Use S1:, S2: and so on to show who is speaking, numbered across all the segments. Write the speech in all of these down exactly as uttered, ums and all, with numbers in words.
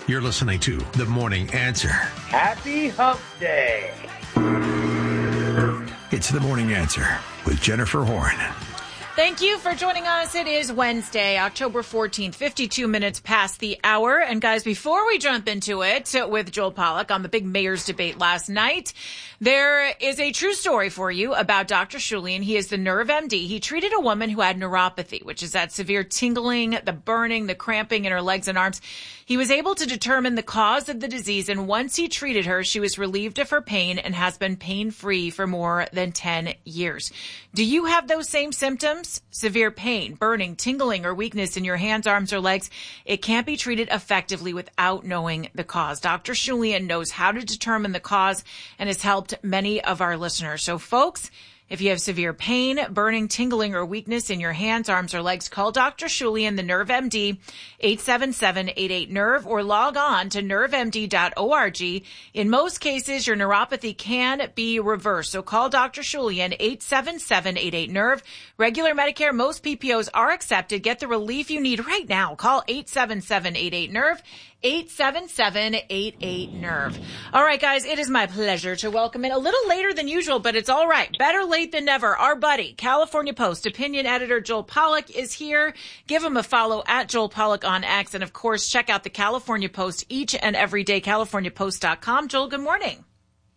S1: You're listening to The Morning Answer.
S2: Happy Hump Day.
S1: It's The Morning Answer with Jennifer Horn.
S3: Thank you for joining us. It is Wednesday, October fourteenth, fifty-two minutes past the hour. And guys, before we jump into it with Joel Pollak on the big mayor's debate last night, there is a true story for you about Doctor Shulian. He is the Nerve M D. He treated a woman who had neuropathy, which is that severe tingling, the burning, the cramping in her legs and arms. He was able to determine the cause of the disease, and once he treated her, she was relieved of her pain and has been pain-free for more than ten years. Do you have those same symptoms? Severe pain, burning, tingling, or weakness in your hands, arms, or legs? It can't be treated effectively without knowing the cause. Doctor Shulian knows how to determine the cause and has helped many of our listeners. So, folks, if you have severe pain, burning, tingling, or weakness in your hands, arms, or legs, call Doctor Shulian, the Nerve M D, eight seven seven, eight eight, nerve, or log on to nerve m d dot org. In most cases, your neuropathy can be reversed. So call Doctor Shulian, eight seven seven, eight eight, nerve. Regular Medicare, most P P Os are accepted. Get the relief you need right now. Call eight seven seven, eight eight, nerve. eight seven seven, eight eight, nerve. All right, guys, it is my pleasure to welcome in a little later than usual, but it's all right. Better late than never. Our buddy, California Post opinion editor Joel Pollak is here. Give him a follow at Joel Pollak on X. And, of course, check out the California Post each and every day, california post dot com. Joel, good morning.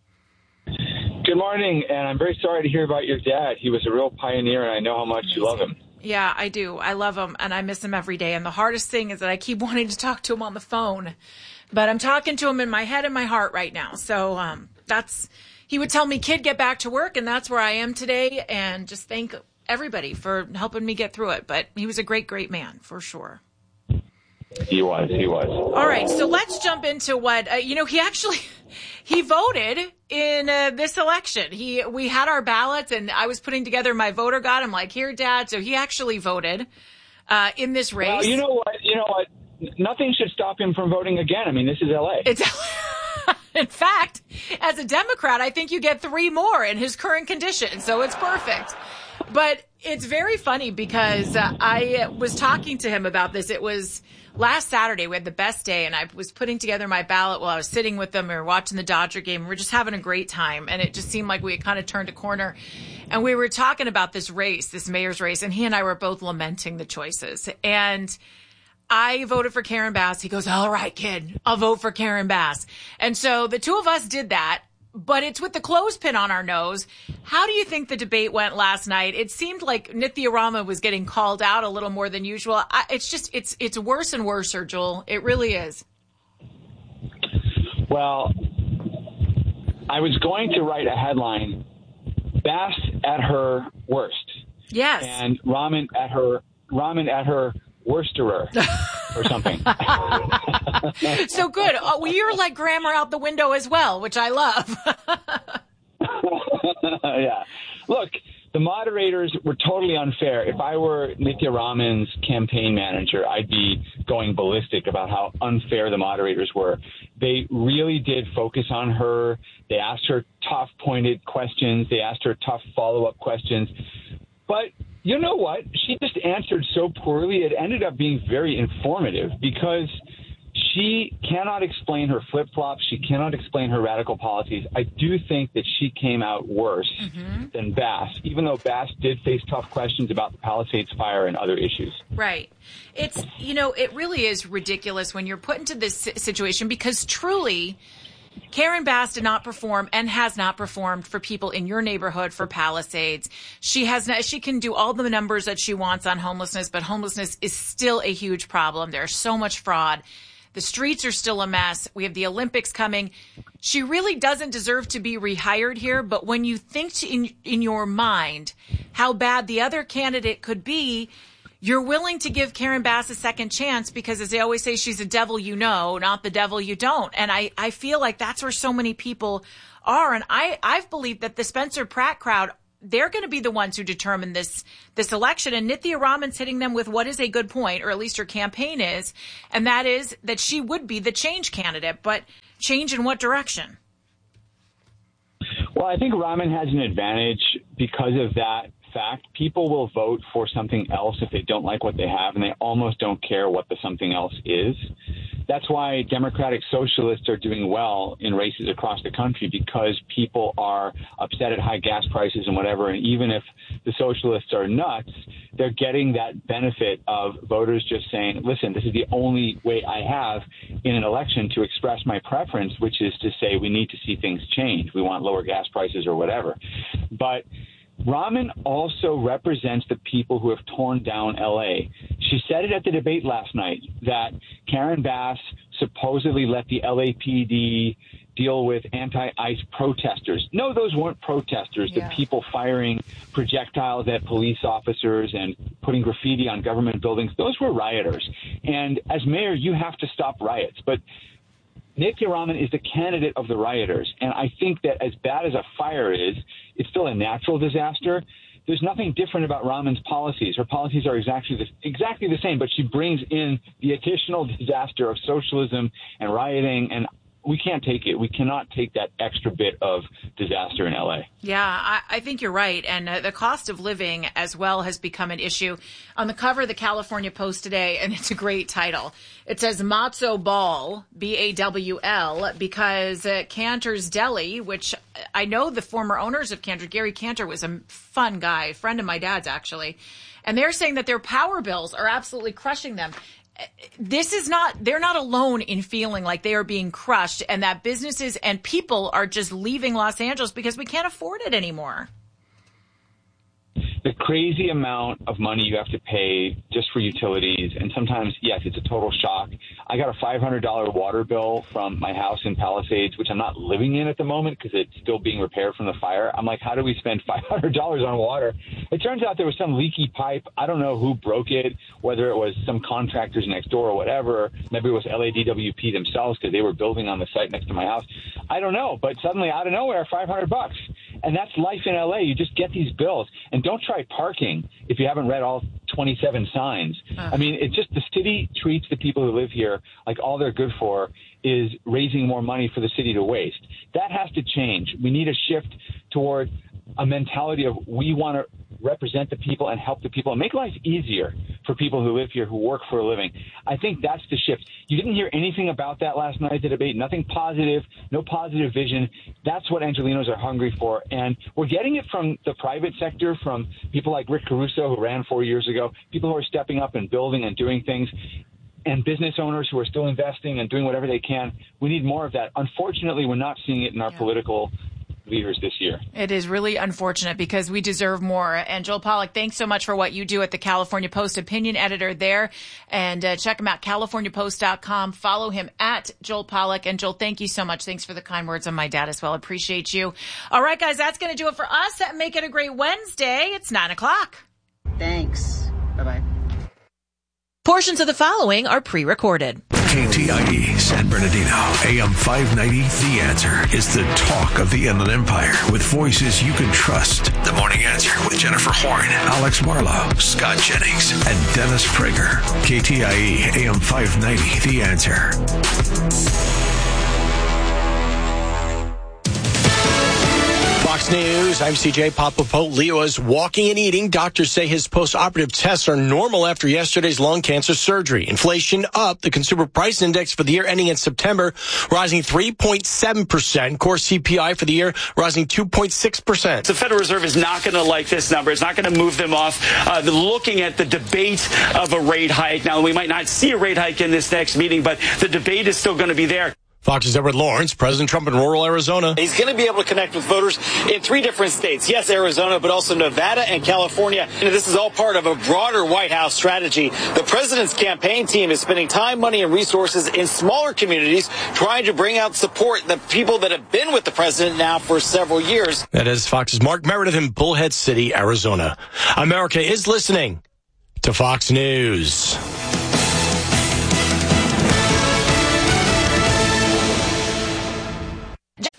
S4: Good morning, and I'm very sorry to hear about your dad. He was a real pioneer, and I know how much you love him.
S3: Yeah, I do. I love him, and I miss him every day. And the hardest thing is that I keep wanting to talk to him on the phone, but I'm talking to him in my head and my heart right now. So um, that's, he would tell me, kid, get back to work, and that's where I am today. And just thank everybody for helping me get through it. But he was a great, great man, for sure.
S4: He was. He was.
S3: All right. So let's jump into what, uh, you know, he actually, he voted in uh, this election. He, we had our ballots and I was putting together my voter guide. I'm like, here, Dad. So he actually voted uh, in this race.
S4: Well, you know what? You know what? Nothing should stop him from voting again. I mean, this is L A.
S3: It's in fact, as a Democrat, I think you get three more in his current condition. So it's perfect. But it's very funny because uh, I was talking to him about this. It was last Saturday. We had the best day, and I was putting together my ballot while I was sitting with them. We were watching the Dodger game. We were just having a great time, and it just seemed like we had kind of turned a corner. And we were talking about this race, this mayor's race, and he and I were both lamenting the choices. And I voted for Karen Bass. He goes, all right, kid, I'll vote for Karen Bass. And so the two of us did that. But it's with the clothespin on our nose. How do you think the debate went last night? It seemed like Nithya Rama was getting called out a little more than usual. I, it's just, it's it's worse and worse, Joel. It really is.
S4: Well, I was going to write a headline, Bass at her worst.
S3: Yes.
S4: And Raman at her, Raman at her worsterer. Or something.
S3: So good. Oh, well, you're like grammar out the window as well, which I love.
S4: Yeah. Look, the moderators were totally unfair. If I were Nithya Raman's campaign manager, I'd be going ballistic about how unfair the moderators were. They really did focus on her. They asked her tough, pointed questions. They asked her tough follow-up questions. But you know what? She just answered so poorly. It ended up being very informative because she cannot explain her flip-flops. She cannot explain her radical policies. I do think that she came out worse mm-hmm. than Bass, even though Bass did face tough questions about the Palisades fire and other issues.
S3: Right. It's, you know, it really is ridiculous when you're put into this situation because truly Karen Bass did not perform and has not performed for people in your neighborhood for Palisades. She has not, she can do all the numbers that she wants on homelessness, but homelessness is still a huge problem. There's so much fraud. The streets are still a mess. We have the Olympics coming. She really doesn't deserve to be rehired here. But when you think to, in, in your mind how bad the other candidate could be, you're willing to give Karen Bass a second chance because, as they always say, she's a devil you know, not the devil you don't. And I, I feel like that's where so many people are. And I, I've believed that the Spencer Pratt crowd, they're going to be the ones who determine this this election. And Nithya Raman's hitting them with what is a good point, or at least her campaign is, and that is that she would be the change candidate. But change in what direction?
S4: Well, I think Raman has an advantage because of that fact. People will vote for something else if they don't like what they have, and they almost don't care what the something else is. That's why Democratic socialists are doing well in races across the country, because people are upset at high gas prices and whatever. And even if the socialists are nuts, they're getting that benefit of voters just saying, listen, this is the only way I have in an election to express my preference, which is to say we need to see things change. We want lower gas prices or whatever. But Raman also represents the people who have torn down L A. She said it at the debate last night that Karen Bass supposedly let the L A P D deal with anti-ICE protesters. No, those weren't protesters. Yeah. The people firing projectiles at police officers and putting graffiti on government buildings, those were rioters. And as mayor, you have to stop riots. But Nithya Raman is the candidate of the rioters. And I think that as bad as a fire is, it's still a natural disaster. There's nothing different about Raman's policies. Her policies are exactly the, exactly the same, but she brings in the additional disaster of socialism and rioting, and we can't take it. We cannot take that extra bit of disaster in L A.
S3: Yeah, I, I think you're right. And uh, the cost of living as well has become an issue. On the cover of the California Post today, and it's a great title, it says Matzo Ball, B A W L, because uh, Cantor's Deli, which I know the former owners of Cantor, Gary Cantor was a fun guy, a friend of my dad's actually, and they're saying that their power bills are absolutely crushing them. This is not, they're not alone in feeling like they are being crushed, and that businesses and people are just leaving Los Angeles because we can't afford it anymore.
S4: The crazy amount of money you have to pay just for utilities, and sometimes, yes, it's a total shock. I got a five hundred dollars water bill from my house in Palisades, which I'm not living in at the moment because it's still being repaired from the fire. I'm like, how do we spend five hundred dollars on water? It turns out there was some leaky pipe. I don't know who broke it, whether it was some contractors next door or whatever. Maybe it was L A D W P themselves because they were building on the site next to my house. I don't know, but suddenly out of nowhere, five hundred bucks. And that's life in L A. You just get these bills. And don't try parking if you haven't read all twenty-seven signs. Uh. I mean, it's just the city treats the people who live here like all they're good for is raising more money for the city to waste. That has to change. We need a shift toward a mentality of we want to represent the people and help the people and make life easier for people who live here, who work for a living. I think that's the shift. You didn't hear anything about that last night at the debate, nothing positive, no positive vision. That's what Angelenos are hungry for. And we're getting it from the private sector, from people like Rick Caruso, who ran four years ago, people who are stepping up and building and doing things, and business owners who are still investing and doing whatever they can. We need more of that. Unfortunately, we're not seeing it in our yeah. political leaders this year. It
S3: is really unfortunate because we deserve more. And Joel Pollak, thanks so much for what you do at the California Post, opinion editor there. And uh, check him out, california post dot com. Follow him at Joel Pollak. And Joel, thank you so much. Thanks for the kind words on my dad as well. Appreciate you. All right, guys, that's going to do it for us. Make it a great Wednesday. It's nine o'clock.
S5: Thanks. Bye-bye.
S3: Portions of the following are pre-recorded.
S1: K T I E San Bernardino, A M five ninety. The Answer is the talk of the Inland Empire with voices you can trust. The Morning Answer with Jennifer Horn, Alex Marlowe, Scott Jennings, and Dennis Prager. K T I E A M five ninety. The Answer.
S6: Fox News, I'm C J Papapo. Leo is walking and eating. Doctors say his post-operative tests are normal after yesterday's lung cancer surgery. Inflation up. The consumer price index for the year ending in September rising three point seven percent. Core C P I for the year rising two point six percent.
S7: The Federal Reserve is not going to like this number. It's not going to move them off. Uh, they're looking at the debate of a rate hike. Now, we might not see a rate hike in this next meeting, but the debate is still going to be there.
S6: Fox's Edward Lawrence, President Trump in rural Arizona.
S8: He's going to be able to connect with voters in three different states. Yes, Arizona, but also Nevada and California. And this is all part of a broader White House strategy. The president's campaign team is spending time, money, and resources in smaller communities trying to bring out support, the people that have been with the president now for several years.
S6: That is Fox's Mark Meredith in Bullhead City, Arizona. America is listening to Fox News.
S3: Jen Horn here.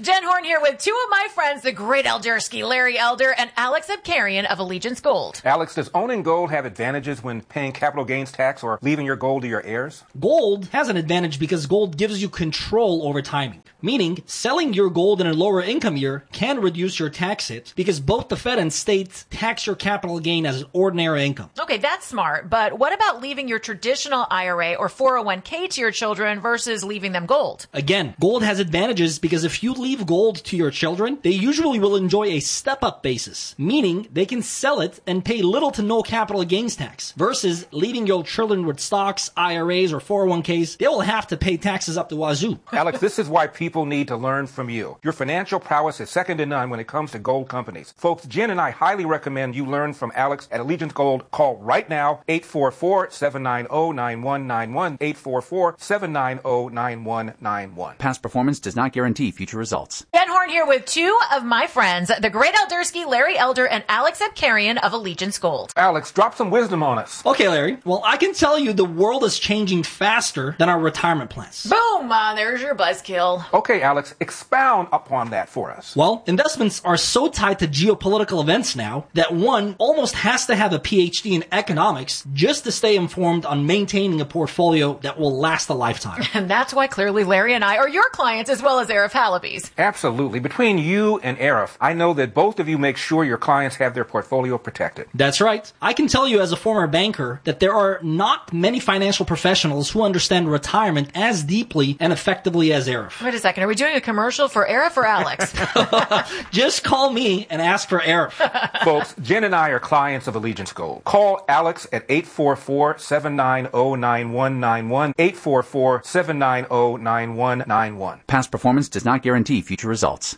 S3: here with two of my friends, the great Eldersky, Larry Elder, and Alex Abkarian of Allegiance Gold.
S9: Alex, does owning gold have advantages when paying capital gains tax or leaving your gold to your heirs?
S10: Gold has an advantage because gold gives you control over timing. Meaning, selling your gold in a lower income year can reduce your tax hit because both the Fed and states tax your capital gain as ordinary income.
S3: Okay, that's smart. But what about leaving your traditional I R A or four oh one k to your children versus leaving them gold?
S10: Again, gold has advantages because if you leave gold to your children, they usually will enjoy a step-up basis, meaning they can sell it and pay little to no capital gains tax, versus leaving your children with stocks, I R As, or four oh one k's, they will have to pay taxes up the wazoo.
S9: Alex, this is why people People need to learn from you. Your financial prowess is second to none when it comes to gold companies. Folks, Jen and I highly recommend you learn from Alex at Allegiance Gold. Call right now, eight four four, seven nine zero, nine one nine one, eight four four, seven nine zero, nine one nine one.
S11: Past performance does not guarantee future results.
S3: Ben Horn here with two of my friends, the great Eldersky, Larry Elder, and Alex Abkarian of Allegiance Gold.
S9: Alex, drop some wisdom on us.
S10: Okay, Larry. Well, I can tell you the world is changing faster than our retirement plans.
S3: Boom! Uh, there's your buzzkill.
S9: Okay, Alex, expound upon that for us.
S10: Well, investments are so tied to geopolitical events now that one almost has to have a P H D in economics just to stay informed on maintaining a portfolio that will last a lifetime.
S3: And that's why clearly Larry and I are your clients as well as Arif Halaby's.
S9: Absolutely. Between you and Arif, I know that both of you make sure your clients have their portfolio protected.
S10: That's right. I can tell you as a former banker that there are not many financial professionals who understand retirement as deeply and effectively as Arif.
S3: Wait a second. Are we doing a commercial for Arif or Alex?
S10: Just call me and ask for Arif.
S9: Folks, Jen and I are clients of Allegiance Gold. Call Alex at eight four four, seven nine zero, nine one nine one, eight four four, seven nine zero, nine one nine one.
S11: Past performance does not guarantee future results.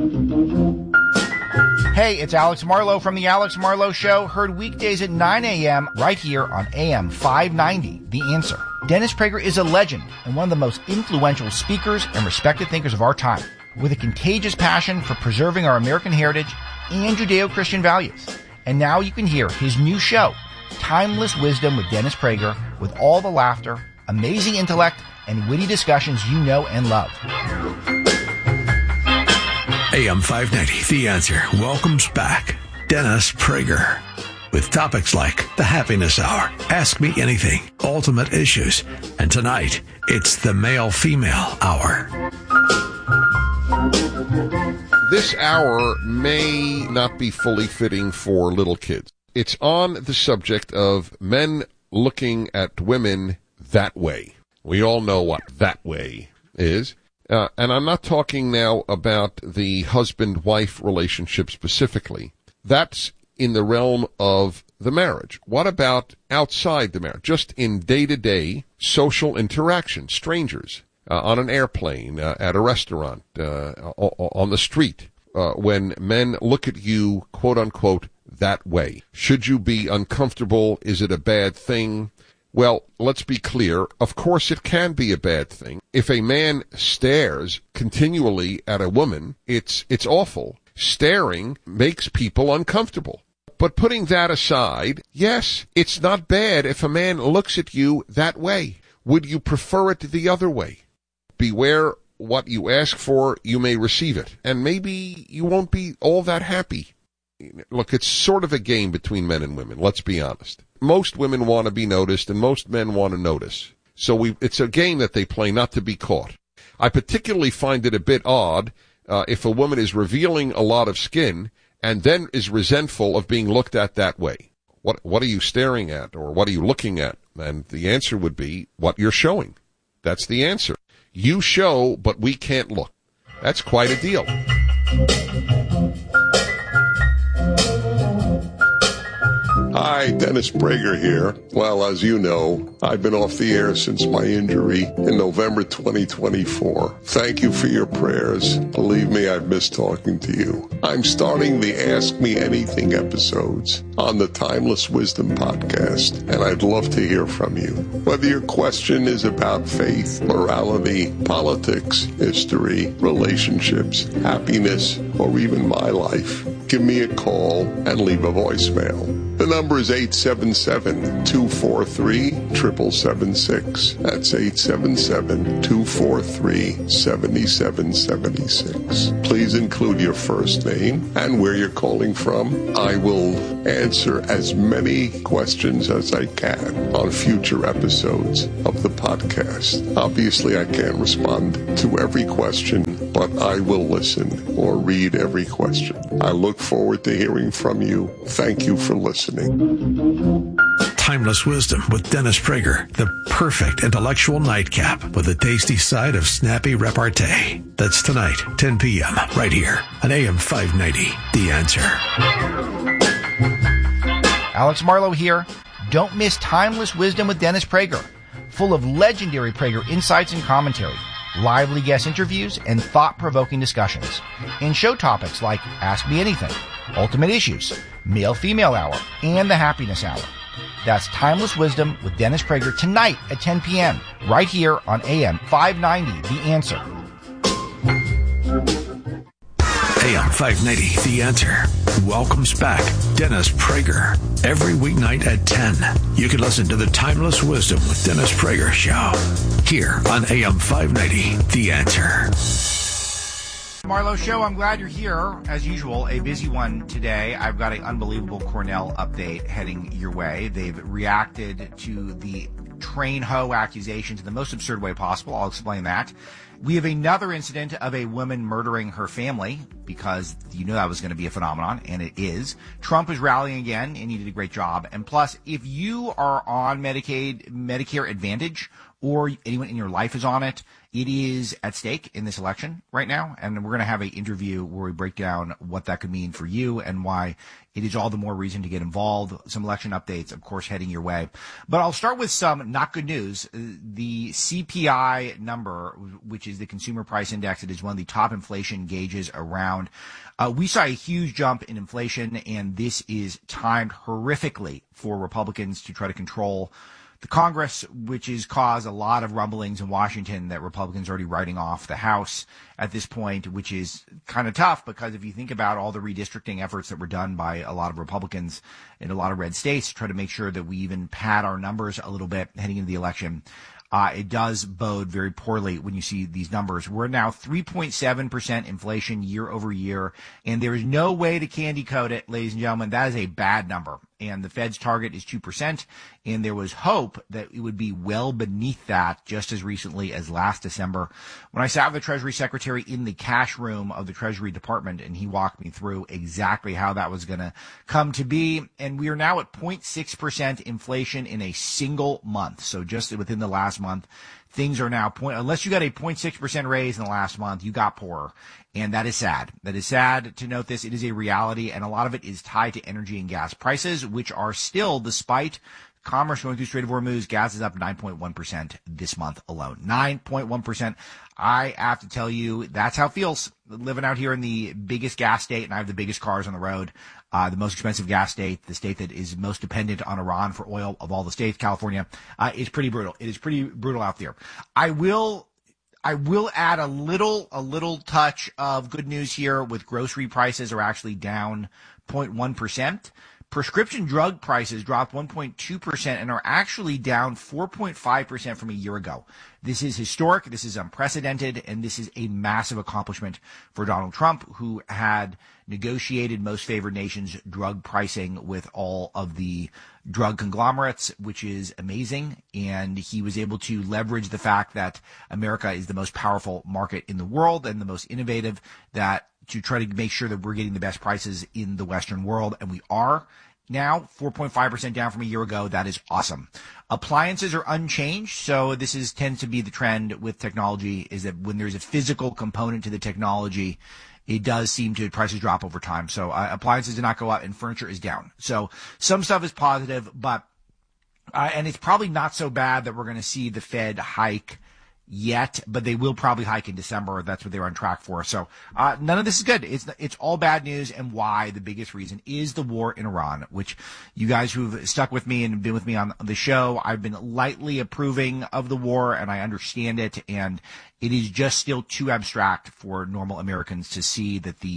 S12: Hey, it's Alex Marlowe from The Alex Marlowe Show, heard weekdays at nine a.m. right here on A M five ninety, The Answer. Dennis Prager is a legend and one of the most influential speakers and respected thinkers of our time, with a contagious passion for preserving our American heritage and Judeo-Christian values. And now you can hear his new show, Timeless Wisdom with Dennis Prager, with all the laughter, amazing intellect, and witty discussions you know and love.
S1: A M five ninety, The Answer, welcomes back Dennis Prager with topics like the Happiness Hour, Ask Me Anything, Ultimate Issues, and tonight, it's the Male-Female Hour.
S13: This hour may not be fully fitting for little kids. It's on the subject of men looking at women that way. We all know what that way is. Uh, and I'm not talking now about the husband-wife relationship specifically. That's in the realm of the marriage. What about outside the marriage? Just in day-to-day social interaction, strangers, uh, on an airplane, uh, at a restaurant, uh, on the street, uh, when men look at you, quote-unquote, that way. Should you be uncomfortable? Is it a bad thing? Well, let's be clear. Of course it can be a bad thing. If a man stares continually at a woman, it's it's awful. Staring makes people uncomfortable. But putting that aside, yes, it's not bad if a man looks at you that way. Would you prefer it the other way? Beware what you ask for, you may receive it. And maybe you won't be all that happy. Look, it's sort of a game between men and women, let's be honest. Most women want to be noticed, and most men want to notice. So we, it's a game that they play not to be caught. I particularly find it a bit odd uh, if a woman is revealing a lot of skin and then is resentful of being looked at that way. What what are you staring at, or what are you looking at? And the answer would be what you're showing. That's the answer. You show, but we can't look. That's quite a deal.
S14: Hi, Dennis Prager here. Well, as you know, I've been off the air since my injury in November twenty twenty-four. Thank you for your prayers. Believe me, I've missed talking to you. I'm starting the Ask Me Anything episodes on the Timeless Wisdom podcast, and I'd love to hear from you. Whether your question is about faith, morality, politics, history, relationships, happiness, or even my life, give me a call and leave a voicemail. The number is eight seven seven, two four three, seven seven seven six. That's eight seven seven, two four three, seven seven seven six. Please include your first name and where you're calling from. I will answer as many questions as I can on future episodes of the podcast. Obviously, I can't respond to every question, but I will listen or read every question. I look forward to hearing from you. Thank you for listening.
S1: Timeless Wisdom with Dennis Prager, the perfect intellectual nightcap with a tasty side of snappy repartee. That's tonight, ten p.m., right here on A M five ninety, The Answer.
S12: Alex Marlow here. Don't miss Timeless Wisdom with Dennis Prager, full of legendary Prager insights and commentary, lively guest interviews, and thought-provoking discussions, and show topics like Ask Me Anything, Ultimate Issues, Male-Female Hour, and the Happiness Hour. That's Timeless Wisdom with Dennis Prager tonight at ten p.m. right here on A M five ninety, The Answer.
S1: A M five ninety, The Answer welcomes back Dennis Prager every weeknight at ten. You can listen to the Timeless Wisdom with Dennis Prager show here on A M five ninety, The Answer.
S12: Marlow Show, I'm glad you're here. As usual, a busy one today. I've got an unbelievable Cornell update heading your way. They've reacted to the train hoe accusations in the most absurd way possible. I'll explain that. We have another incident of a woman murdering her family, because you knew that was going to be a phenomenon, and it is. Trump is rallying again, and he did a great job. And plus, if you are on Medicaid, Medicare Advantage, or anyone in your life is on it, it is at stake in this election right now. And we're going to have an interview where we break down what that could mean for you and why it is all the more reason to get involved. Some election updates, of course, heading your way. But I'll start with some not good news. The C P I number, which is the Consumer Price Index, it is one of the top inflation gauges around. Uh, we saw a huge jump in inflation, and this is timed horrifically for Republicans to try to control the Congress, which has caused a lot of rumblings in Washington that Republicans are already writing off the House at this point, which is kind of tough because if you think about all the redistricting efforts that were done by a lot of Republicans in a lot of red states to try to make sure that we even pad our numbers a little bit heading into the election, uh, it does bode very poorly when you see these numbers. We're now three point seven percent inflation year over year, and there is no way to candy coat it, ladies and gentlemen. That is a bad number. And the Fed's target is two percent, and there was hope that it would be well beneath that just as recently as last December when I sat with the Treasury Secretary in the cash room of the Treasury Department, and he walked me through exactly how that was going to come to be. And we are now at zero point six percent inflation in a single month. So just within the last month, things are now point, unless you got a zero point six percent raise in the last month, you got poorer. And that is sad. That is sad to note this. It is a reality, and a lot of it is tied to energy and gas prices, which are still, despite commerce going through Strait of Hormuz, gas is up nine point one percent this month alone. nine point one percent. I have to tell you, that's how it feels living out here in the biggest gas state, and I have the biggest cars on the road, uh, the most expensive gas state, the state that is most dependent on Iran for oil of all the states, California. Uh, it's pretty brutal. It is pretty brutal out there. I will I will add a little, a little touch of good news here with grocery prices are actually down zero point one percent. Prescription drug prices dropped one point two percent and are actually down four point five percent from a year ago. This is historic. This is unprecedented. And this is a massive accomplishment for Donald Trump, who had negotiated most favored nations drug pricing with all of the drug conglomerates, which is amazing. And he was able to leverage the fact that America is the most powerful market in the world and the most innovative, that to try to make sure that we're getting the best prices in the Western world. And we are now four point five percent down from a year ago. That is awesome. Appliances are unchanged. So this is tends to be the trend with technology, is that when there's a physical component to the technology, it does seem to prices drop over time. So uh, appliances did not go up and furniture is down. So some stuff is positive, but uh, and it's probably not so bad that we're going to see the Fed hike yet, but they will probably hike in December. That's what they're on track for. So uh, none of this is good. It's it's all bad news. And why? The biggest reason is the war in Iran, which you guys who've stuck with me and been with me on the show, I've been lightly approving of the war, and I understand it. And it is just still too abstract for normal Americans to see that the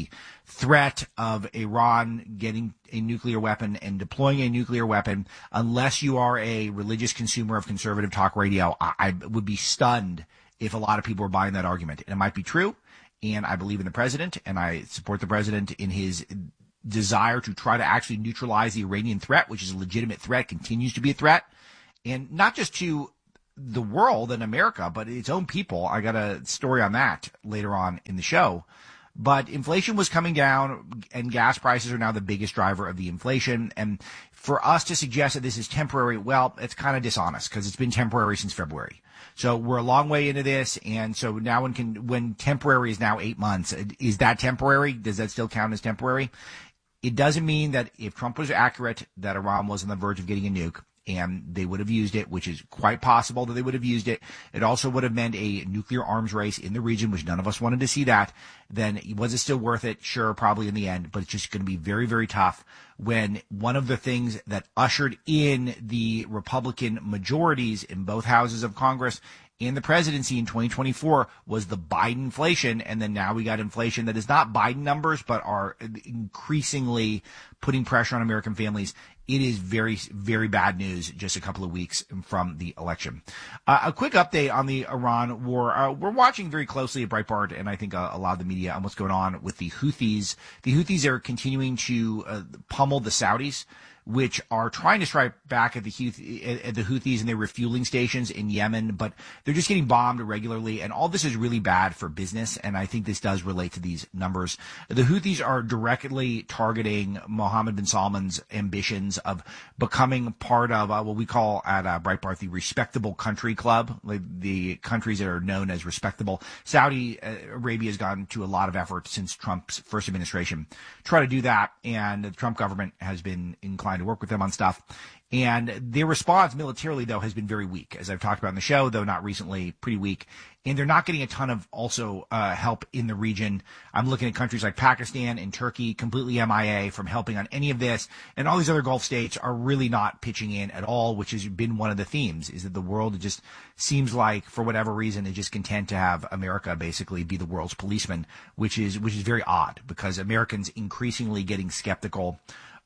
S12: threat of Iran getting a nuclear weapon and deploying a nuclear weapon, unless you are a religious consumer of conservative talk radio, I, I would be stunned if a lot of people were buying that argument. And it might be true, and I believe in the president, and I support the president in his desire to try to actually neutralize the Iranian threat, which is a legitimate threat, continues to be a threat, and not just to the world and America, but its own people. I got a story on that later on in the show. But inflation was coming down, and gas prices are now the biggest driver of the inflation. And for us to suggest that this is temporary, well, it's kind of dishonest, because it's been temporary since February. So we're a long way into this, and so now when can when temporary is now eight months, is that temporary? Does that still count as temporary? It doesn't mean that if Trump was accurate that Iran was on the verge of getting a nuke, and they would have used it, which is quite possible that they would have used it. It also would have meant a nuclear arms race in the region, which none of us wanted to see that. Then was it still worth it? Sure, probably in the end, but it's just going to be very, very tough when one of the things that ushered in the Republican majorities in both houses of Congress in the presidency in twenty twenty-four was the Biden inflation, and then now we got inflation that is not Biden numbers, but are increasingly putting pressure on American families. It is very, very bad news just a couple of weeks from the election. Uh, a quick update on the Iran war. Uh, we're watching very closely at Breitbart, and I think uh, a lot of the media, on what's going on with the Houthis. The Houthis are continuing to uh, pummel the Saudis, which are trying to strike back at the Houthi, at the Houthis and their refueling stations in Yemen, but they're just getting bombed regularly, and all this is really bad for business, and I think this does relate to these numbers. The Houthis are directly targeting Mohammed bin Salman's ambitions of becoming part of uh, what we call at uh, Breitbart the respectable country club, like the countries that are known as respectable. Saudi Arabia has gone to a lot of effort since Trump's first administration to try to do that, and the Trump government has been inclined to work with them on stuff. And their response militarily, though, has been very weak, as I've talked about in the show, though not recently, pretty weak. And they're not getting a ton of also uh, help in the region. I'm looking at countries like Pakistan and Turkey, completely M I A from helping on any of this. And all these other Gulf states are really not pitching in at all, which has been one of the themes, is that the world just seems like, for whatever reason, is just content to have America basically be the world's policeman, which is which is very odd, because Americans increasingly getting skeptical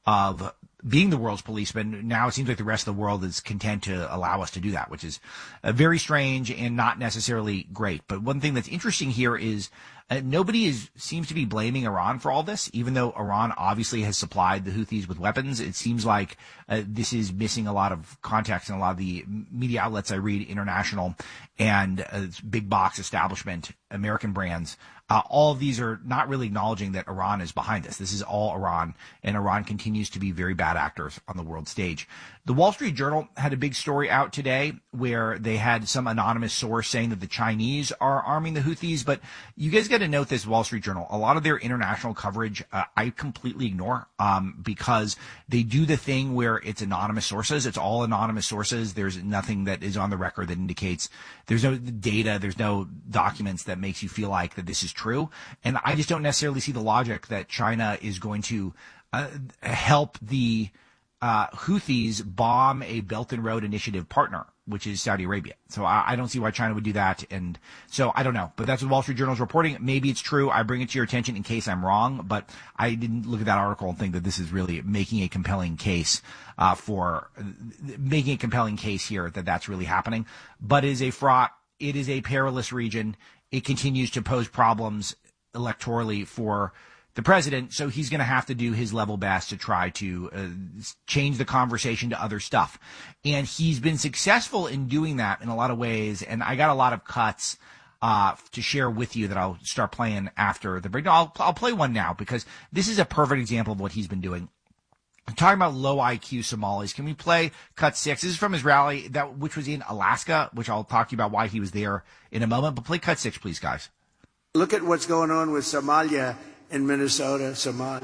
S12: of being the world's policeman. Now it seems like the rest of the world is content to allow us to do that, which is uh, very strange and not necessarily great. But one thing that's interesting here is uh, nobody is seems to be blaming Iran for all this, even though Iran obviously has supplied the Houthis with weapons. It seems like uh, this is missing a lot of context in a lot of the media outlets I read, international and uh, big box establishment, American brands. Uh, all of these are not really acknowledging that Iran is behind this. This is all Iran, and Iran continues to be very bad actors on the world stage. The Wall Street Journal had a big story out today where they had some anonymous source saying that the Chinese are arming the Houthis, but you guys got to note this, Wall Street Journal. A lot of their international coverage uh, I completely ignore um, because they do the thing where it's anonymous sources. It's all anonymous sources. There's nothing that is on the record that indicates, there's no data, there's no documents that makes you feel like that this is true. And I just don't necessarily see the logic that China is going to uh, help the uh, Houthis bomb a Belt and Road Initiative partner, which is Saudi Arabia. So I, I don't see why China would do that. And so I don't know. But that's what Wall Street Journal is reporting. Maybe it's true. I bring it to your attention in case I'm wrong. But I didn't look at that article and think that this is really making a compelling case uh, for uh, making a compelling case here that that's really happening. But it is a fraught. It is a perilous region. It continues to pose problems electorally for the president, so he's going to have to do his level best to try to uh, change the conversation to other stuff. And he's been successful in doing that in a lot of ways, and I got a lot of cuts uh, to share with you that I'll start playing after the break. No, I'll, I'll play one now because this is a perfect example of what he's been doing. I'm talking about low I Q Somalis. Can we play cut six? This is from his rally, that which was in Alaska, which I'll talk to you about why he was there in a moment. But play cut six, please, guys.
S15: Look at what's going on with Somalia in Minnesota. Somalia.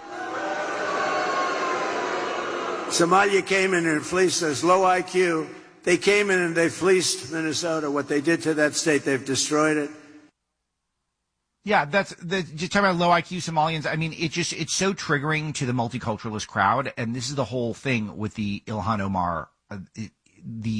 S15: Somalia came in and fleeced us. Low I Q. They came in and they fleeced Minnesota. What they did to that state, they've destroyed it.
S12: Yeah, that's the, just talking about low I Q Somalians. I mean, it just, it's so triggering to the multiculturalist crowd. And this is the whole thing with the Ilhan Omar, uh, it, the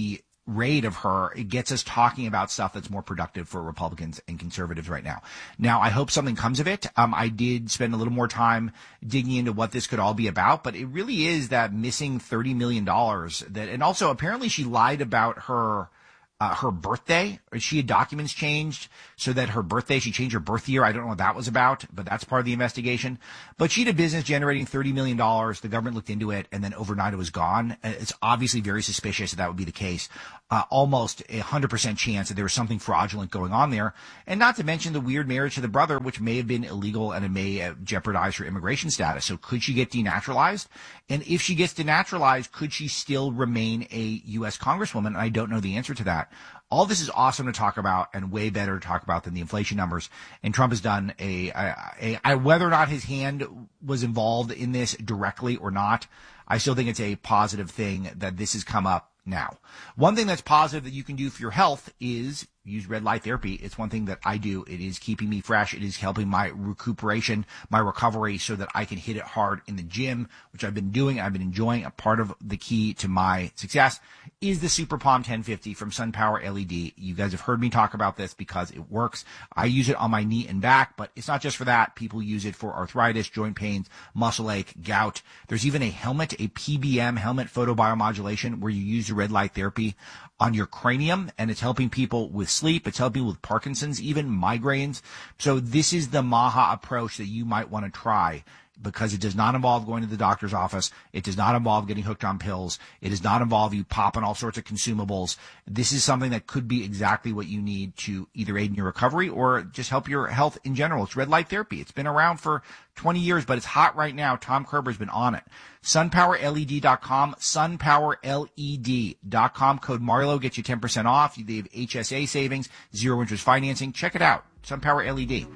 S12: raid of her, it gets us talking about stuff that's more productive for Republicans and conservatives right now. Now, I hope something comes of it. Um, I did spend a little more time digging into what this could all be about, but it really is that missing thirty million dollars that, and also apparently she lied about her Uh, her birthday. She had documents changed so that her birthday, she changed her birth year. I don't know what that was about, but that's part of the investigation. But she had a business generating thirty million dollars. The government looked into it, and then overnight it was gone. It's obviously very suspicious that that would be the case. Uh, almost a one hundred percent chance that there was something fraudulent going on there. And not to mention the weird marriage to the brother, which may have been illegal and it may uh, jeopardize her immigration status. So could she get denaturalized? And if she gets denaturalized, could she still remain a U S Congresswoman? And I don't know the answer to that. All this is awesome to talk about and way better to talk about than the inflation numbers. And Trump has done a, a, a, a whether or not his hand was involved in this directly or not, I still think it's a positive thing that this has come up now. One thing that's positive that you can do for your health is use red light therapy. It's one thing that I do. It is keeping me fresh. It is helping my recuperation, my recovery, so that I can hit it hard in the gym, which I've been doing. I've been enjoying. A part of the key to my success is the Super Palm ten fifty from SunPower L E D. You guys have heard me talk about this because it works. I use it on my knee and back, but it's not just for that. People use it for arthritis, joint pains, muscle ache, gout. There's even a helmet, a P B M helmet photobiomodulation, where you use your red light therapy on your cranium, and it's helping people with sleep. It's helping people with Parkinson's, even migraines. So this is the Maha approach that you might want to try, because it does not involve going to the doctor's office. It does not involve getting hooked on pills. It does not involve you popping all sorts of consumables. This is something that could be exactly what you need to either aid in your recovery or just help your health in general. It's red light therapy. It's been around for twenty years, but it's hot right now. Tom Kerber's been on it. sun power L E D dot com, sun power L E D dot com. Code Marlowe gets you ten percent off. They have H S A savings, zero interest financing. Check it out. SunPower L E D.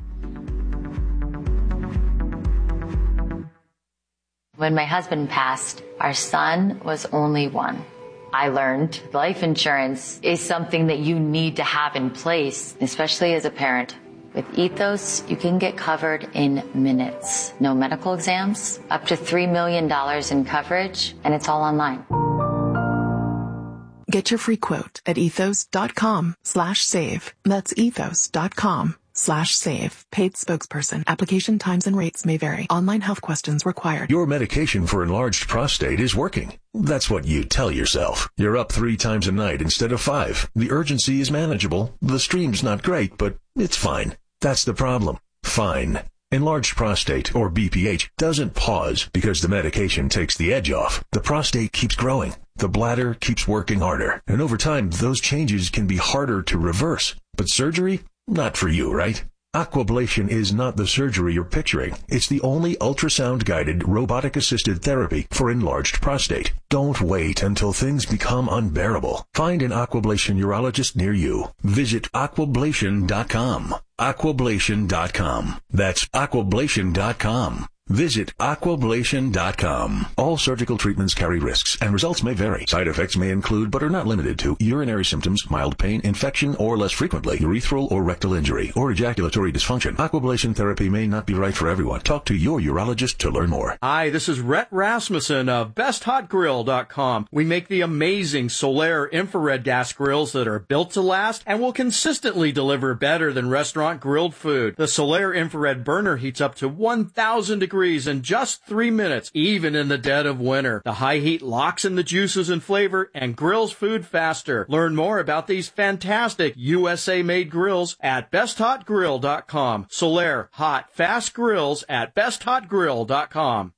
S16: When my husband passed, our son was only one. I learned life insurance is something that you need to have in place, especially as a parent. With Ethos, you can get covered in minutes. No medical exams, up to three million dollars in coverage, and it's all online.
S17: Get your free quote at ethos.com slash save. That's ethos.com slash save. Paid spokesperson. Application times and rates may vary. Online health questions required.
S1: Your medication for enlarged prostate is working. That's what you tell yourself. You're up three times a night instead of five. The urgency is manageable. The stream's not great, but it's fine. That's the problem. Fine. Enlarged prostate, or B P H, doesn't pause because the medication takes the edge off. The prostate keeps growing. The bladder keeps working harder. And over time, those changes can be harder to reverse. But surgery? Not for you, right? Aquablation is not the surgery you're picturing. It's the only ultrasound-guided, robotic-assisted therapy for enlarged prostate. Don't wait until things become unbearable. Find an Aquablation urologist near you. Visit aquablation dot com. aquablation dot com. That's aquablation dot com. Visit aquablation dot com. All surgical treatments carry risks, and results may vary. Side effects may include, but are not limited to, urinary symptoms, mild pain, infection, or less frequently, urethral or rectal injury, or ejaculatory dysfunction. Aquablation therapy may not be right for everyone. Talk to your urologist to learn more.
S18: Hi, this is Rhett Rasmussen of best hot grill dot com. We make the amazing Solaire infrared gas grills that are built to last and will consistently deliver better than restaurant grilled food. The Solaire infrared burner heats up to one thousand degrees in just three minutes, even in the dead of winter. The high heat locks in the juices and flavor and grills food faster. Learn more about these fantastic U S A-made grills at best hot grill dot com. Solaire hot, fast grills at best hot grill dot com.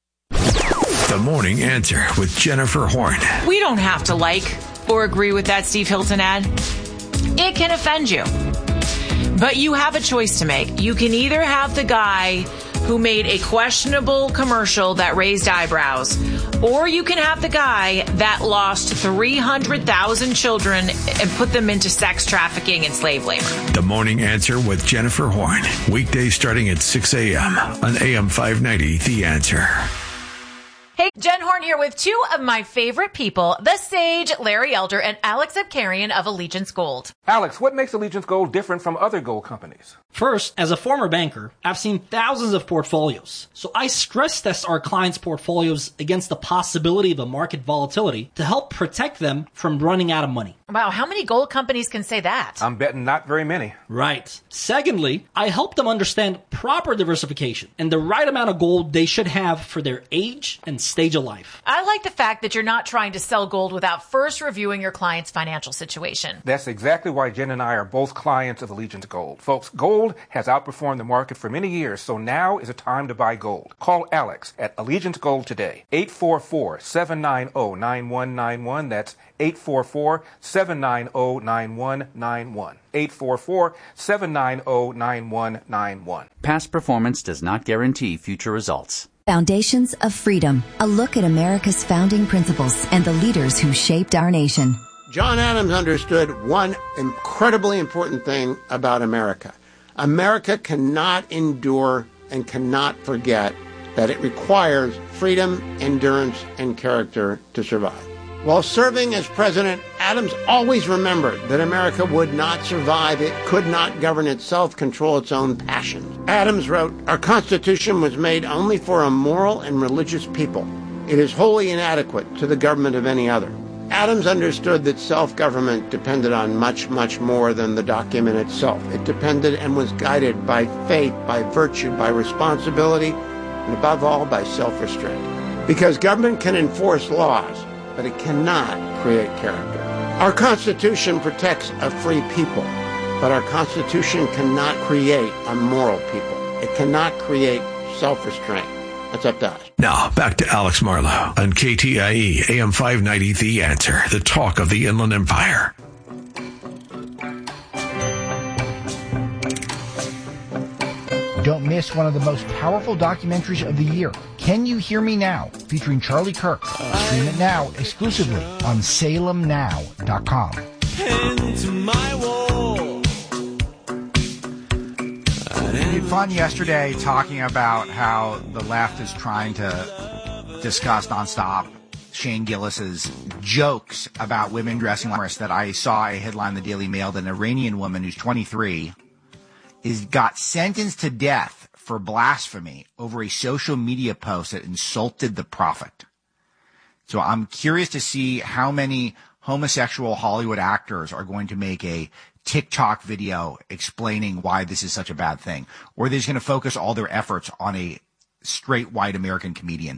S1: The Morning Answer with Jennifer Horn.
S3: We don't have to like or agree with that Steve Hilton ad. It can offend you. But you have a choice to make. You can either have the guy who made a questionable commercial that raised eyebrows, or you can have the guy that lost three hundred thousand children and put them into sex trafficking and slave labor.
S1: The Morning Answer with Jennifer Horn. Weekdays starting at six a.m. on A M five ninety, The Answer.
S3: Hey, Jen Horn here with two of my favorite people, the Sage, Larry Elder, and Alex Abkarian of Allegiance Gold.
S9: Alex, what makes Allegiance Gold different from other gold companies?
S10: First, as a former banker, I've seen thousands of portfolios. So I stress test our clients' portfolios against the possibility of a market volatility to help protect them from running out of money.
S3: Wow, how many gold companies can say that?
S9: I'm betting not very many.
S10: Right. Secondly, I help them understand proper diversification and the right amount of gold they should have for their age and stage of life.
S3: I like the fact that you're not trying to sell gold without first reviewing your client's financial situation.
S9: That's exactly why Jen and I are both clients of Allegiance Gold. Folks, gold has outperformed the market for many years, so now is a time to buy gold. Call Alex at Allegiance Gold today. eight four four, seven nine zero, nine one nine one. That's eight four four, seven nine zero, nine one nine one. eight four four, seven nine zero, nine one nine one.
S11: Past performance does not guarantee future results.
S19: Foundations of Freedom, a look at America's founding principles and the leaders who shaped our nation.
S20: John Adams understood one incredibly important thing about America. America cannot endure and cannot forget that it requires freedom, endurance, and character to survive. While serving as president, Adams always remembered that America would not survive, it could not govern itself, control its own passions. Adams wrote, "Our Constitution was made only for a moral and religious people. It is wholly inadequate to the government of any other." Adams understood that self-government depended on much, much more than the document itself. It depended and was guided by faith, by virtue, by responsibility, and above all, by self-restraint. Because government can enforce laws, but it cannot create character. Our Constitution protects a free people, but our Constitution cannot create a moral people. It cannot create self-restraint. That's up to us.
S1: Now, back to Alex Marlow on K T I E A M five ninety, The Answer, the talk of the Inland Empire.
S12: Don't miss one of the most powerful documentaries of the year, Can You Hear Me Now, featuring Charlie Kirk. Stream it now exclusively on Salem Now dot com.
S21: Into my wall.
S12: We had fun yesterday talking about how the left is trying to discuss nonstop Shane Gillis's jokes about women dressing like that. I saw a headline in the Daily Mail that an Iranian woman who's twenty-three is got sentenced to death for blasphemy over a social media post that insulted the prophet. So I'm curious to see how many homosexual Hollywood actors are going to make a TikTok video explaining why this is such a bad thing, or they're just going to focus all their efforts on a straight white American comedian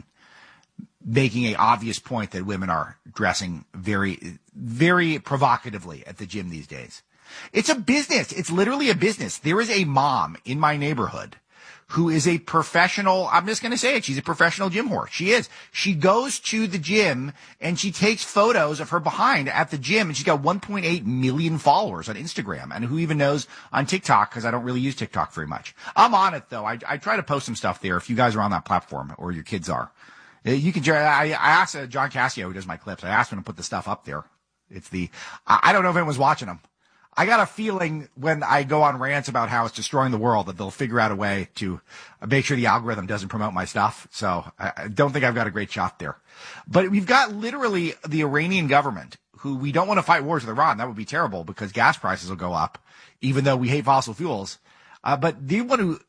S12: making a obvious point that women are dressing very, very provocatively at the gym these days. It's a business. It's literally a business. There is a mom in my neighborhood who is a professional, I'm just going to say it, she's a professional gym whore. She is. She goes to the gym and she takes photos of her behind at the gym, and she's got one point eight million followers on Instagram. And who even knows on TikTok, because I don't really use TikTok very much. I'm on it, though. I, I try to post some stuff there if you guys are on that platform, or your kids are. You can, I, I asked uh, John Cassio, who does my clips, I asked him to put the stuff up there. It's the, I, I don't know if anyone's watching them. I got a feeling when I go on rants about how it's destroying the world that they'll figure out a way to make sure the algorithm doesn't promote my stuff. So I, I don't think I've got a great shot there. But we've got literally the Iranian government, who we don't want to fight wars with Iran. That would be terrible because gas prices will go up, even though we hate fossil fuels. Uh, but they want to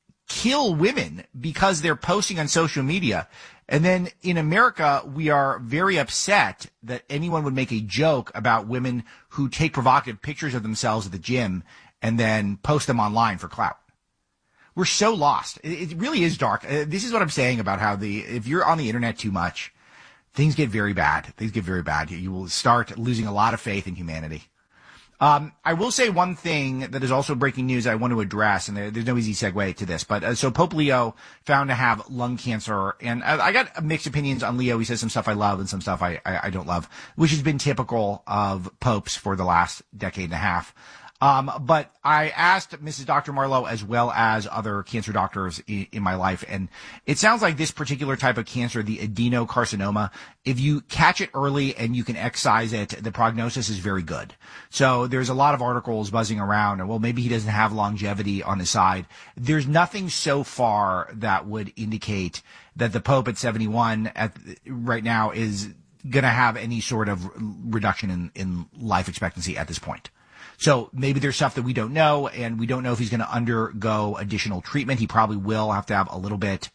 S12: kill women because they're posting on social media. And then in America, we are very upset that anyone would make a joke about women who take provocative pictures of themselves at the gym and then post them online for clout. We're so lost. It, it really is dark. Uh, this is what I'm saying about how the, if you're on the internet too much, things get very bad. Things get very bad. You will start losing a lot of faith in humanity. Um, I will say one thing that is also breaking news I want to address, and there, there's no easy segue to this, but uh, so Pope Leo found to have lung cancer, and I, I got mixed opinions on Leo. He says some stuff I love and some stuff I, I, I don't love, which has been typical of popes for the last decade and a half. Um, but I asked Missus Doctor Marlow as well as other cancer doctors in, in my life, and it sounds like this particular type of cancer, the adenocarcinoma, if you catch it early and you can excise it, the prognosis is very good. So there's a lot of articles buzzing around, and well, maybe he doesn't have longevity on his side. There's nothing so far that would indicate that the Pope at seventy-one at right now is going to have any sort of reduction in, in life expectancy at this point. So maybe there's stuff that we don't know, and we don't know if he's going to undergo additional treatment. He probably will have to have a little bit.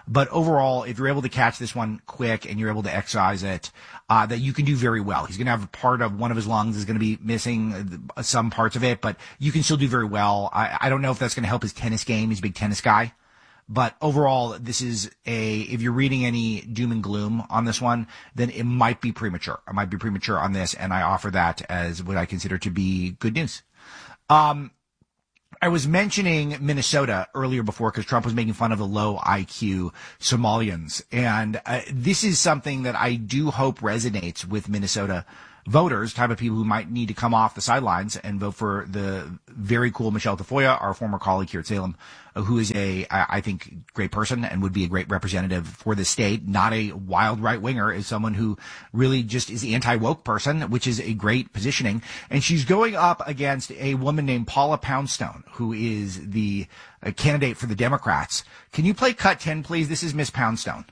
S12: But overall, if you're able to catch this one quick and you're able to exercise it, uh, that you can do very well. He's going to have a part of one of his lungs is going to be missing some parts of it, but you can still do very well. I, I don't know if that's going to help his tennis game. He's a big tennis guy. But overall, this is a, if you're reading any doom and gloom on this one, then it might be premature. I might be premature on this, and I offer that as what I consider to be good news. Um, I was mentioning Minnesota earlier before because Trump was making fun of the low I Q Somalians. And uh, this is something that I do hope resonates with Minnesota voters, type of people who might need to come off the sidelines and vote for the very cool Michelle Tafoya, our former colleague here at Salem, who is a, I think, great person and would be a great representative for the state. Not a wild right-winger, is someone who really just is the anti-woke person, which is a great positioning. And she's going up against a woman named Paula Poundstone, who is the uh, candidate for the Democrats. Can you play cut ten, please? This is Miss Poundstone.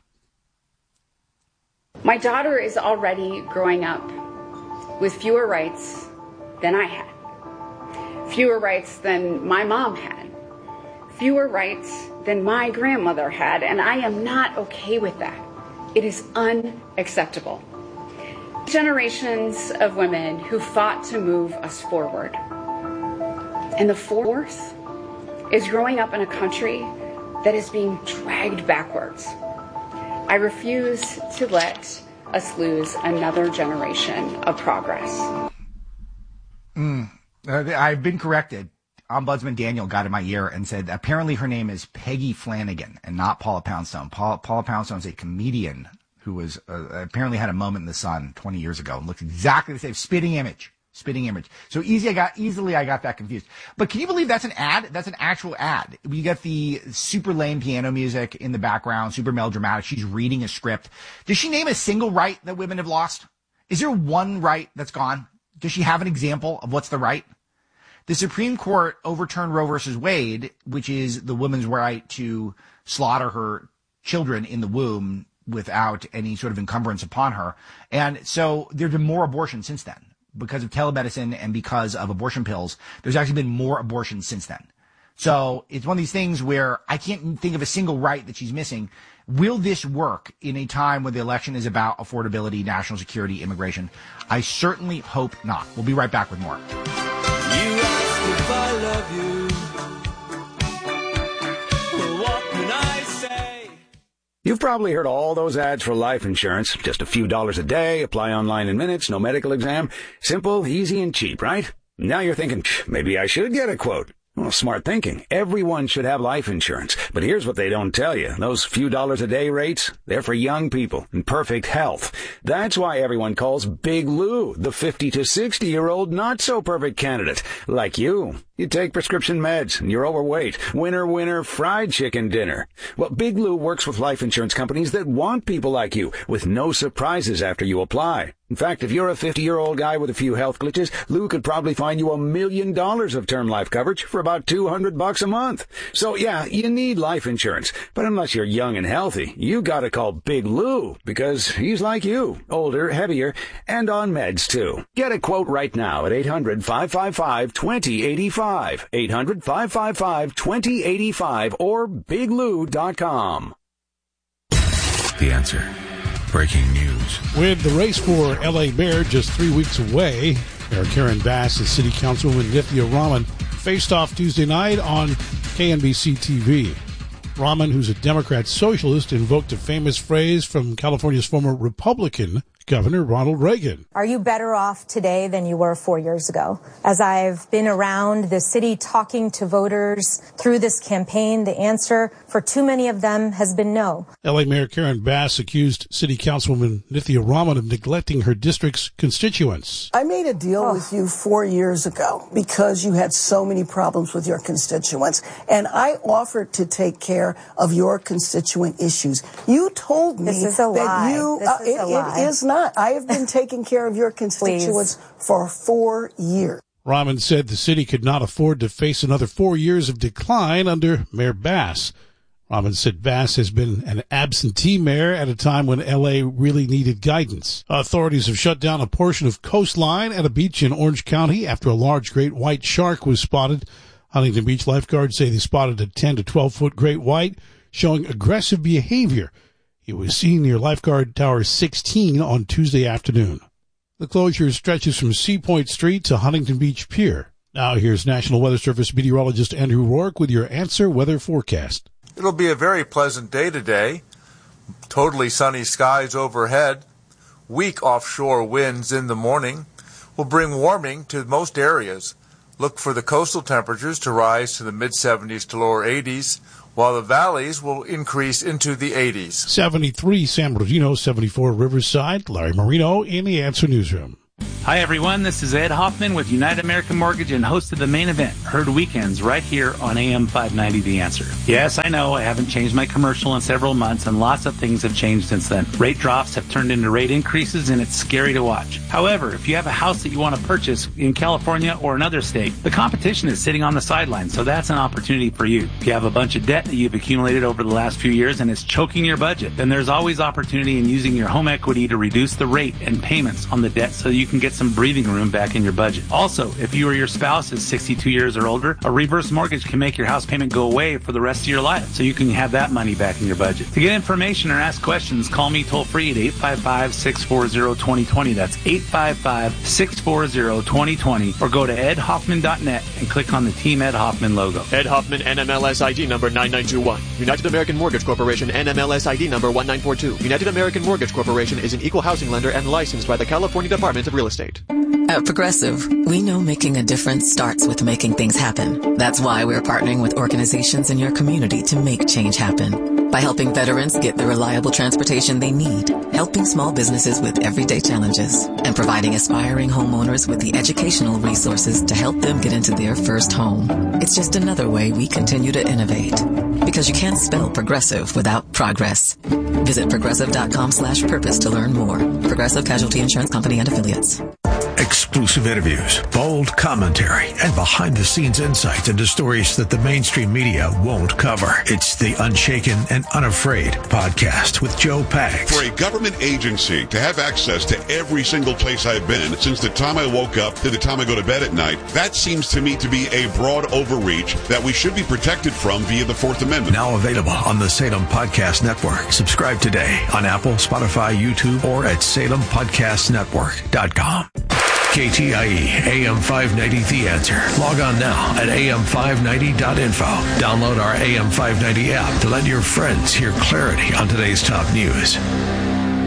S2: My daughter is already growing up with fewer rights than I had, fewer rights than my mom had, fewer rights than my grandmother had, and I am not okay with that. It is unacceptable. Generations of women who fought to move us forward. And the fourth is growing up in a country that is being dragged backwards. I refuse to let us lose another generation of progress.
S12: Mm, uh, I've been corrected. Ombudsman Daniel got in my ear and said apparently her name is Peggy Flanagan and not Paula Poundstone. Paula, Paula Poundstone is a comedian who was uh, apparently had a moment in the sun twenty years ago and looked exactly the same. Spitting image. Spitting image. So easy, I got easily I got that confused. But can you believe that's an ad? That's an actual ad. You got the super lame piano music in the background, super melodramatic. She's reading a script. Does she name a single right that women have lost? Is there one right that's gone? Does she have an example of what's the right? The Supreme Court overturned Roe versus Wade, which is the woman's right to slaughter her children in the womb without any sort of encumbrance upon her. And so there have been more abortions since then. Because of telemedicine and because of abortion pills, there's actually been more abortions since then. So it's one of these things where I can't think of a single right that she's missing. Will this work in a time when the election is about affordability, national security, immigration? I certainly hope not. We'll be right back with more.
S21: You ask if I love you. Well, what can I say?
S22: You've probably heard all those ads for life insurance. Just a few dollars a day, apply online in minutes, no medical exam. Simple, easy, and cheap, right? Now you're thinking, maybe I should get a quote. Well, smart thinking. Everyone should have life insurance. But here's what they don't tell you. Those few dollars a day rates, they're for young people in perfect health. That's why everyone calls Big Lou the fifty to sixty-year-old not-so-perfect candidate, like you. You take prescription meds, and you're overweight. Winner, winner, fried chicken dinner. Well, Big Lou works with life insurance companies that want people like you, with no surprises after you apply. In fact, if you're a fifty-year-old guy with a few health glitches, Lou could probably find you a million dollars of term life coverage for about two hundred bucks a month. So yeah, you need life insurance. But unless you're young and healthy, you gotta call Big Lou, because he's like you, older, heavier, and on meds too. Get a quote right now at eight hundred, five five five, two zero eight five. eight hundred, five five five, two zero eight five or big lou dot com.
S1: The Answer. Breaking news.
S23: With the race for L A mayor just three weeks away, Mayor Karen Bass and City Councilwoman Nithya Raman faced off Tuesday night on K N B C T V. Raman, who's a Democrat socialist, invoked a famous phrase from California's former Republican Governor Ronald Reagan.
S24: Are you better off today than you were four years ago? As I've been around the city talking to voters through this campaign, the answer for too many of them has been no.
S23: L A Mayor Karen Bass accused City Councilwoman Nithya Raman of neglecting her district's constituents.
S25: I made a deal oh. with you four years ago because you had so many problems with your constituents, and I offered to take care of your constituent issues. You told me
S24: this is a
S25: that
S24: lie.
S25: you
S24: This
S25: uh,
S24: is
S25: it,
S24: a lie.
S25: it is not. I have been taking care of your constituents for four years.
S23: Raman said the city could not afford to face another four years of decline under Mayor Bass. Raman said Bass has been an absentee mayor at a time when L A really needed guidance. Authorities have shut down a portion of coastline at a beach in Orange County after a large great white shark was spotted. Huntington Beach lifeguards say they spotted a ten to twelve foot great white. showing aggressive behavior. He was seen near Lifeguard Tower sixteen on Tuesday afternoon. The closure stretches from Sea Point Street to Huntington Beach Pier. Now here's National Weather Service meteorologist Andrew Rourke with your Answer Weather forecast.
S4: It'll be a very pleasant day today. Totally sunny skies overhead. Weak offshore winds in the morning will bring warming to most areas. Look for the coastal temperatures to rise to the mid seventies to lower eighties, while the valleys will increase into the eighties.
S23: seventy-three San Bernardino, seventy-four Riverside. Larry Marino in the Answer Newsroom.
S5: Hi, everyone. This is Ed Hoffman with United American Mortgage and host of The Main Event, heard weekends right here on A M five ninety The Answer. Yes, I know I haven't changed my commercial in several months, and lots of things have changed since then. Rate drops have turned into rate increases, and it's scary to watch. However, if you have a house that you want to purchase in California or another state, the competition is sitting on the sidelines, so that's an opportunity for you. If you have a bunch of debt that you've accumulated over the last few years and it's choking your budget, then there's always opportunity in using your home equity to reduce the rate and payments on the debt so you can get some breathing room back in your budget. Also, if you or your spouse is sixty-two years or older, a reverse mortgage can make your house payment go away for the rest of your life, so you can have that money back in your budget. To get information or ask questions, call me toll free at eight five five, six four zero, two zero two zero. That's eight five five, six four zero, two zero two zero, or go to ed hoffman dot net and click on the Team Ed Hoffman logo.
S6: Ed Hoffman, N M L S I D number nine nine two one. United American Mortgage Corporation, N M L S I D number one nine four two. United American Mortgage Corporation is an equal housing lender and licensed by the California Department of Real Estate.
S7: At Progressive, we know making a difference starts with making things happen. That's why we're partnering with organizations in your community to make change happen. By helping veterans get the reliable transportation they need, helping small businesses with everyday challenges, and providing aspiring homeowners with the educational resources to help them get into their first home. It's just another way we continue to innovate. Because you can't spell progressive without progress. Visit progressive.com slash purpose to learn more. Progressive Casualty Insurance Company and Affiliates.
S1: Exclusive interviews, bold commentary, and behind-the-scenes insights into stories that the mainstream media won't cover. It's the Unshaken and Unafraid podcast with Joe Pags.
S8: For a government agency to have access to every single place I've been since the time I woke up to the time I go to bed at night, that seems to me to be a broad overreach that we should be protected from via the Fourth Amendment.
S1: Now available on the Salem Podcast Network. Subscribe today on Apple, Spotify, YouTube, or at salem podcast network dot com. K T I E, A M five ninety The Answer. Log on now at A M five ninety dot info. Download our A M five ninety app to let your friends hear clarity on today's top news.